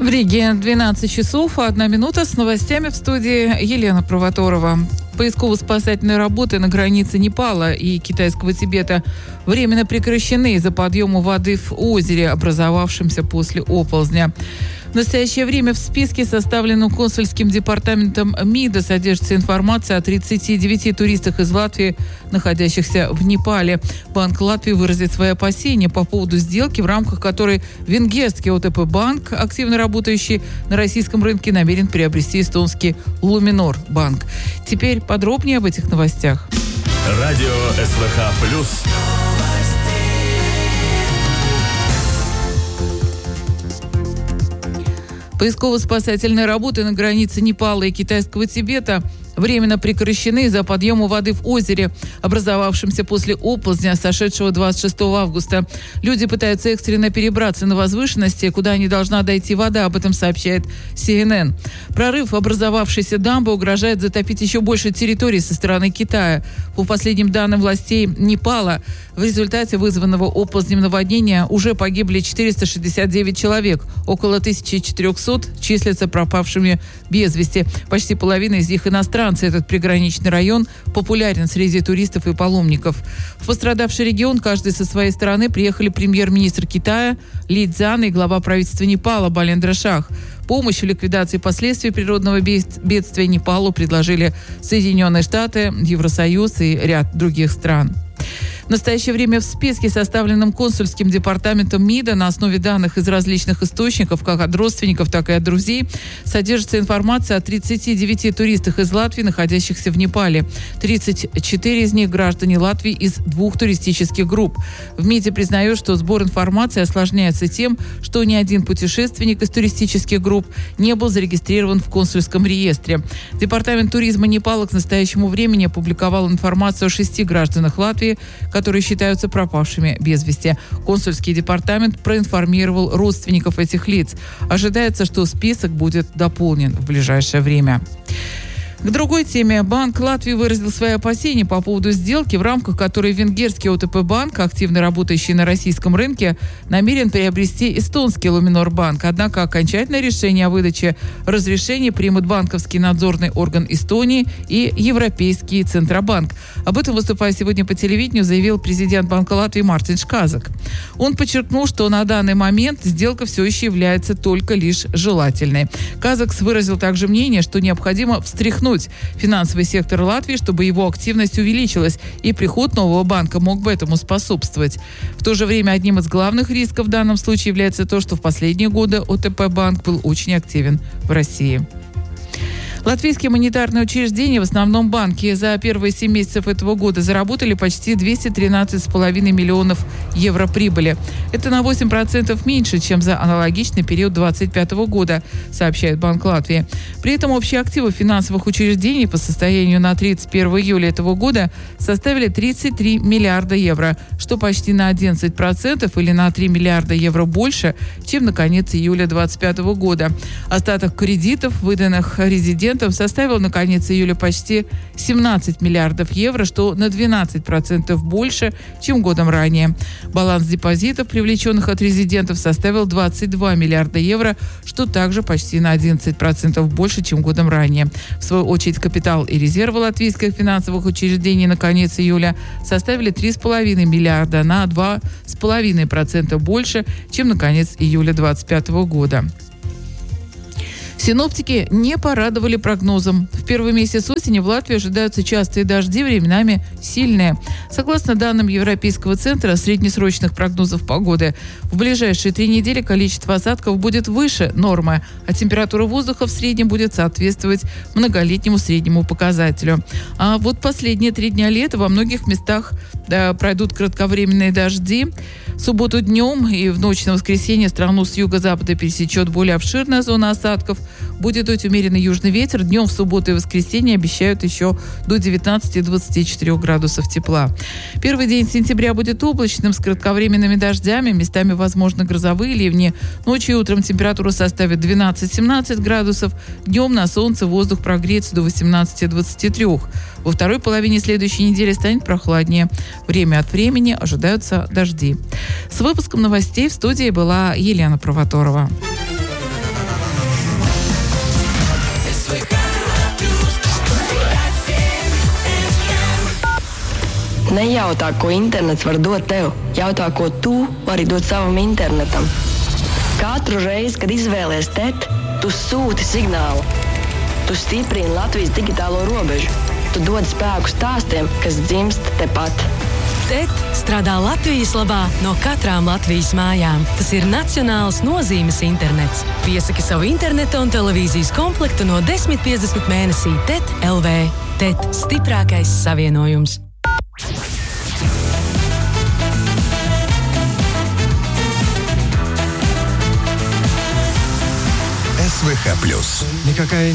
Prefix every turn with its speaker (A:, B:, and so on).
A: В Риге 12 часов, 1 минута. С новостями в студии Елена Провоторова. Поисково-спасательные работы на границе Непала и Китайского Тибета временно прекращены из-за подъема воды в озере, образовавшемся после оползня. В настоящее время в списке, составленном консульским департаментом МИДа, содержится информация о 39 туристах из Латвии, находящихся в Непале. Банк Латвии выразит свои опасения по поводу сделки, в рамках которой венгерский ОТП-банк, активно работающий на российском рынке, намерен приобрести эстонский Луминор банк. Теперь подробнее об этих новостях.
B: Радио СВХ+.
A: Поисково-спасательные работы на границе Непала и Китайского Тибета временно прекращены из-за подъема воды в озере, образовавшемся после оползня, сошедшего 26 августа. Люди пытаются экстренно перебраться на возвышенности, куда не должна дойти вода, об этом сообщает CNN. Прорыв образовавшейся дамбы угрожает затопить еще больше территорий со стороны Китая. По последним данным властей Непала, в результате вызванного оползнем наводнения уже погибли 469 человек. Около 1400 числятся пропавшими без вести. Почти половина из них иностранцы. Этот приграничный район популярен среди туристов и паломников. В пострадавший регион каждый со своей стороны приехали премьер-министр Китая Ли Цзян и глава правительства Непала Балендра Шах. Помощь в ликвидации последствий природного бедствия Непалу предложили Соединенные Штаты, Евросоюз и ряд других стран. В настоящее время в списке, составленном консульским департаментом МИДа на основе данных из различных источников, как от родственников, так и от друзей, содержится информация о 39 туристах из Латвии, находящихся в Непале. 34 из них граждане Латвии из 2 туристических групп. В МИДе признают, что сбор информации осложняется тем, что ни один путешественник из туристических групп не был зарегистрирован в консульском реестре. Департамент туризма Непала к настоящему времени опубликовал информацию о 6 гражданах Латвии, которые считаются пропавшими без вести. Консульский департамент проинформировал родственников этих лиц. Ожидается, что список будет дополнен в ближайшее время. К другой теме. Банк Латвии выразил свои опасения по поводу сделки, в рамках которой венгерский ОТП-банк, активно работающий на российском рынке, намерен приобрести эстонский Луминор банк. Однако окончательное решение о выдаче разрешения примут банковский надзорный орган Эстонии и Европейский Центробанк. Об этом, выступая сегодня по телевидению, заявил президент Банка Латвии Мартинс Казак. Он подчеркнул, что на данный момент сделка все еще является только лишь желательной. Казак выразил также мнение, что необходимо встряхнуть финансовый сектор Латвии, чтобы его активность увеличилась, и приход нового банка мог бы этому способствовать. В то же время одним из главных рисков в данном случае является то, что в последние годы ОТП-банк был очень активен в России. Латвийские монетарные учреждения, в основном банки, за первые 7 месяцев этого года заработали почти 213,5 миллионов евро прибыли. Это на 8% меньше, чем за аналогичный период 2025 года, сообщает Банк Латвии. При этом общие активы финансовых учреждений по состоянию на 31 июля этого года составили 33 миллиарда евро, что почти на 11% или на 3 миллиарда евро больше, чем на конец июля 2025 года. Остаток кредитов, выданных резидентам, составил на конец июля почти 17 миллиардов евро, что на 12% больше, чем годом ранее. Баланс депозитов, привлеченных от резидентов, составил 22 миллиарда евро, что также почти на 11% больше, чем годом ранее. В свою очередь, капитал и резервы латвийских финансовых учреждений на конец июля составили 3,5 миллиарда, на 2,5% больше, чем на конец июля 2025 года. Синоптики не порадовали прогнозом. В первый месяц осени в Латвии ожидаются частые дожди, временами сильные. Согласно данным Европейского центра среднесрочных прогнозов погоды, в ближайшие 3 недели количество осадков будет выше нормы, а температура воздуха в среднем будет соответствовать многолетнему среднему показателю. А вот последние 3 дня лета во многих местах пройдут кратковременные дожди. В субботу днем и в ночь на воскресенье страну с юго-запада пересечет более обширная зона осадков. Будет дуть умеренный южный ветер. Днем в субботу и воскресенье обещают еще до 19-24 градусов тепла. Первый день сентября будет облачным с кратковременными дождями. Местами возможны грозовые ливни. Ночью и утром температура составит 12-17 градусов. Днем на солнце воздух прогреется до 18-23. Во второй половине следующей недели станет прохладнее. Время от времени ожидаются дожди. С выпуском новостей в студии была Елена Провоторова.
C: Nejautā, ko internets var dot tev. Jautā, ko tu vari dot savam internetam. Katru reizi, kad izvēlies TET, tu sūti signālu. Tu stiprini Latvijas digitālo robežu. Tu dod spēku stāstiem, kas dzimst tepat.
D: TET strādā Latvijas labā no katrām Latvijas mājām. Tas ir nacionāls nozīmes internets. Piesaki savu interneta un televīzijas komplektu no 10,50 mēnesī TET LV. TET – stiprākais savienojums.
E: СВХ+.
F: Никакая